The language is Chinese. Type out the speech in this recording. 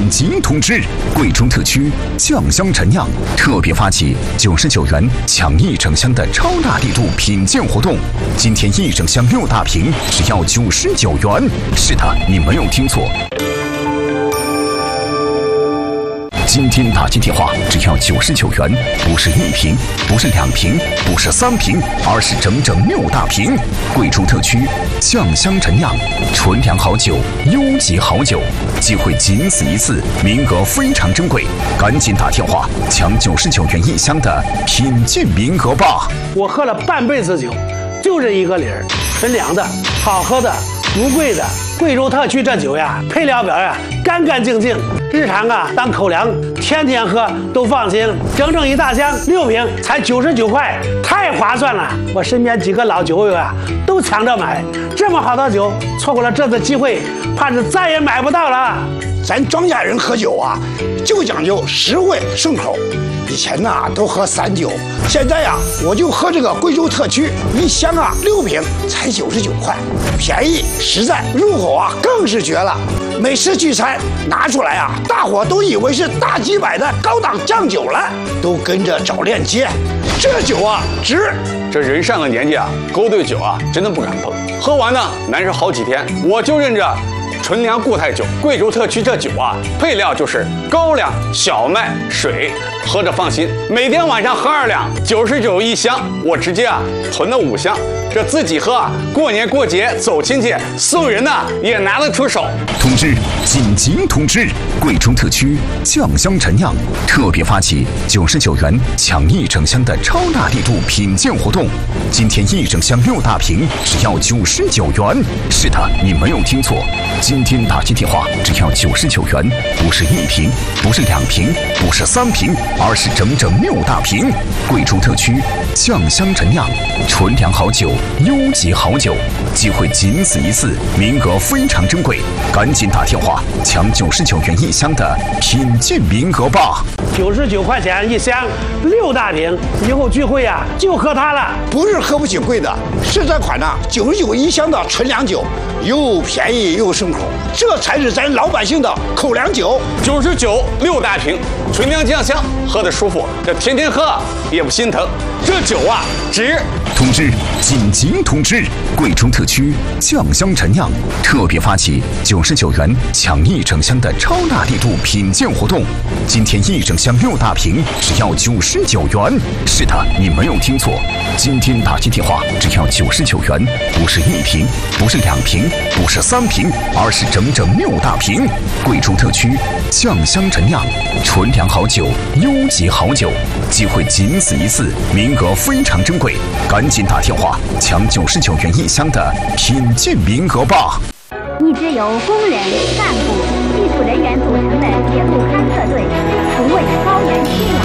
紧急通知！贵州特区酱香陈酿特别发起99元抢1整箱的超大力度品鉴活动，今天1整箱6大瓶只要99元。是的，你没有听错。今天打进电话只要99元，不是1瓶，不是2瓶，不是3瓶，而是整整6大瓶。贵州特区酱香陈酿，纯粮好酒，优级好酒，机会仅此一次，名额非常珍贵，赶紧打电话抢99元1箱的品鉴名额吧！ 我喝了半辈子酒，就这一个理儿，纯粮的，好喝的，不贵的。贵州特区这酒呀，配料表呀干干净净，日常啊当口粮，天天喝都放心。整整1大箱6瓶才99块，太划算了！我身边几个老酒友啊都抢着买，这么好的酒，错过了这次机会，怕是再也买不到了。 咱庄稼人喝酒啊，就讲究实惠顺口。以前呐都喝散酒，现在呀我就喝这个贵州特区1箱啊6瓶才99块，便宜实在，入口啊更是绝了。每次聚餐拿出来啊，大伙都以为是大几百的高档酱酒了，都跟着找链接。这酒啊值。 这人上了年纪啊，勾兑酒啊真的不敢碰，喝完呢难受好几天。我就认着纯粮固态酒，贵州特区这酒啊，配料就是高粱、小麦、水，喝着放心。每天晚上喝2两，991箱，我直接啊囤了5箱，这自己喝啊，过年过节走亲戚送人呐也拿得出手。 通知！紧急通知！贵州特区酱香陈酿特别发起99元抢1整箱的超大力度品鉴活动，今天1整箱6大瓶只要99元。是的，你没有听错。今天打进电话只要99元，不是1瓶，不是2瓶，不是3瓶，而是整整6大瓶。贵州特区酱香陈酿，纯粮好酒，优级好酒，机会仅此一次，名额非常珍贵，赶紧打电话抢99元1箱的品鉴名额吧 ！99块钱1箱6大瓶，以后聚会呀就喝它了。 不是喝不起贵的，是这款呢991箱的纯粮酒，又便宜又顺口，这才是咱老百姓的口粮酒。 99 6大瓶，纯粮酱香，喝得舒服，这天天喝也不心疼。这酒啊值！ 通知！紧急通知！贵州特区酱香陈酿特别发起99元抢1整箱的超大力度品鉴活动，今天1整箱6大瓶只要99元。是的，你没有听错。今天打进电话只要99元，不是1瓶，不是2瓶，不是3瓶，而是整整6大瓶。贵州特区酱香陈酿，纯粮好酒，优级好酒，机会仅此一次，名额非常珍贵，赶紧打电话抢99元1箱的品鉴名额吧！ 你只有工人、干